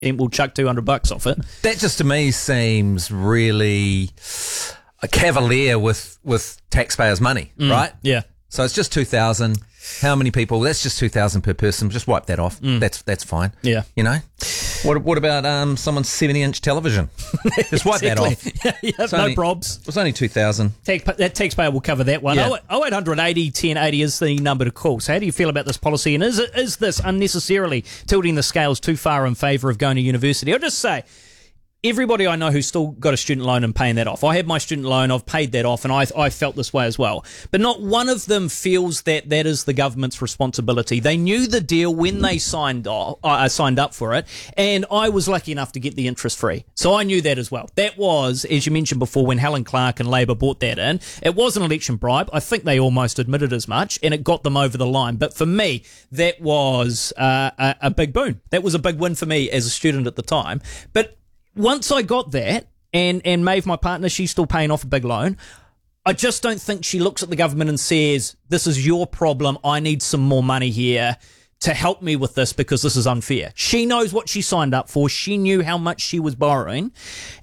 and we'll chuck $200 off it. That just to me seems really a cavalier with taxpayers' money, right? Yeah. So it's just 2,000. How many people? That's just 2,000 per person. Just wipe that off. That's fine. Yeah. You know. What about someone's 70-inch television? Just wipe that off. Yeah, no probs. It was only 2,000. That taxpayer will cover that one. Yeah. 0800 80 1080 is the number to call. So how do you feel about this policy? And is this unnecessarily tilting the scales too far in favour of going to university? I'll just say, everybody I know who's still got a student loan and paying that off. I had my student loan, I've paid that off, and I felt this way as well. But not one of them feels that is the government's responsibility. They knew the deal when they signed up for it, and I was lucky enough to get the interest free. So I knew that as well. That was, as you mentioned before, when Helen Clark and Labor brought that in. It was an election bribe. I think they almost admitted as much, and it got them over the line. But for me, that was a big boon. That was a big win for me as a student at the time. But once I got that, and Maeve, my partner, she's still paying off a big loan, I just don't think she looks at the government and says, this is your problem, I need some more money here to help me with this because this is unfair. She knows what she signed up for. She knew how much she was borrowing.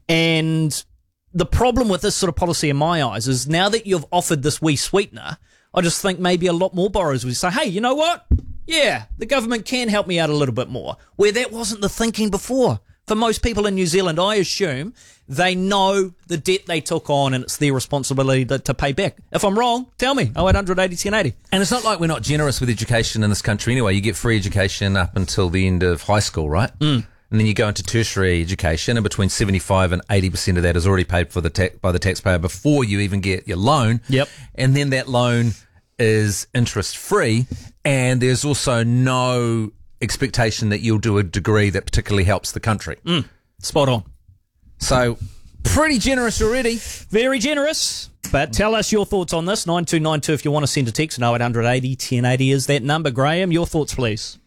And the problem with this sort of policy in my eyes is now that you've offered this wee sweetener, I just think maybe a lot more borrowers would say, hey, you know what? Yeah, the government can help me out a little bit more, where that wasn't the thinking before. For most people in New Zealand, I assume they know the debt they took on and it's their responsibility to pay back. If I'm wrong, tell me. 0800 80 1080. And it's not like we're not generous with education in this country anyway. You get free education up until the end of high school, right? And then you go into tertiary education, and between 75 and 80% of that is already paid for by the taxpayer before you even get your loan. Yep. And then that loan is interest-free, and there's also no expectation that you'll do a degree that particularly helps the country. Spot on. So, pretty generous already. Very generous. But tell us your thoughts on this. 9292 if you want to send a text. 0800 80 1080 is that number. Graham, your thoughts, please.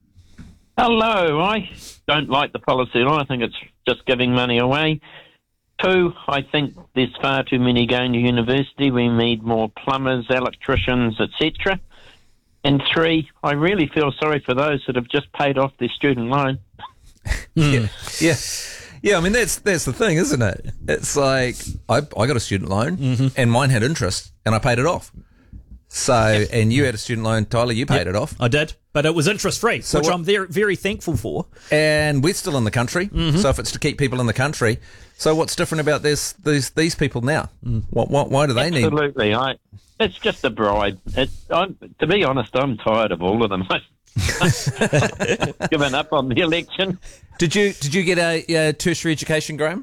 Hello. I don't like the policy at all. I think it's just giving money away. 2, I think there's far too many going to university. We need more plumbers, electricians, etc. And 3, I really feel sorry for those that have just paid off their student loan. Yeah. I mean, that's the thing, isn't it? It's like I got a student loan, and mine had interest, and I paid it off. So, and you had a student loan, Tyler, you paid it off. I did, but it was interest-free, which I'm very, very thankful for. And we're still in the country, so if it's to keep people in the country, so what's different about these people now? Why do they need... Absolutely, it's just a bribe. To be honest, I'm tired of all of them. Given up on the election. Did you get a tertiary education, Graham?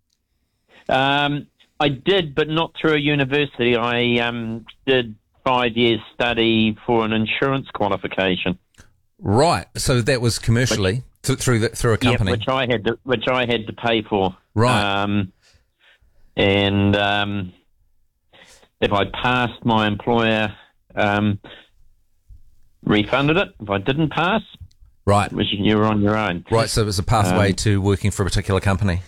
I did, but not through a university. I did 5 years study for an insurance qualification. Right. So that was commercially through a company. Yeah, which I had to pay for. Right. And if I passed, my employer refunded it. If I didn't pass, right, you were on your own. Right. So it was a pathway to working for a particular company.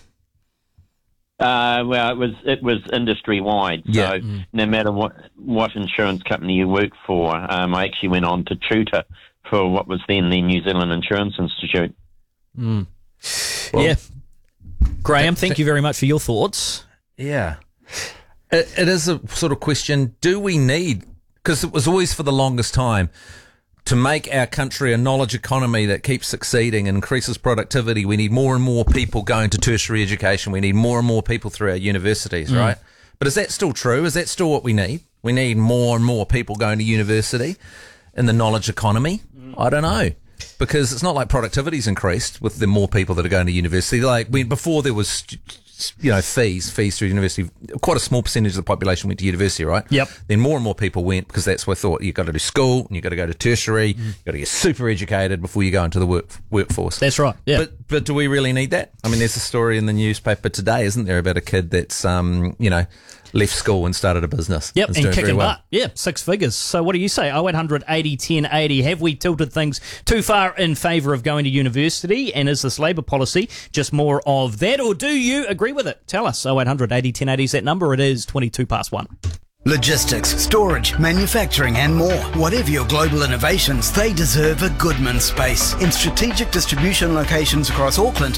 Well, it was industry wide. So no matter what insurance company you work for, I actually went on to tutor for what was then the New Zealand Insurance Institute. Well, yeah. Graham, thank you very much for your thoughts. Yeah. It is a sort of question, do we need, because it was always for the longest time, to make our country a knowledge economy that keeps succeeding and increases productivity, we need more and more people going to tertiary education. We need more and more people through our universities, right? But is that still true? Is that still what we need? We need more and more people going to university in the knowledge economy? I don't know. Because it's not like productivity's increased with the more people that are going to university. Like before there was, fees through university. Quite a small percentage of the population went to university, right? Yep. Then more and more people went because that's what I thought. You've got to do school and you've got to go to tertiary. You've got to get super educated before you go into the workforce. That's right. Yeah. But do we really need that? I mean, there's a story in the newspaper today, isn't there, about a kid that's, left school and started a business. Yep, and kicking butt. Yeah, 6 figures. So what do you say? 0800 80 1080. Have we tilted things too far in favour of going to university? And is this Labor policy just more of that? Or do you agree with it? Tell us. 0800 80 1080 is that number. It is 22 past 1. Logistics, storage, manufacturing and more. Whatever your global innovations, they deserve a Goodman space. In strategic distribution locations across Auckland,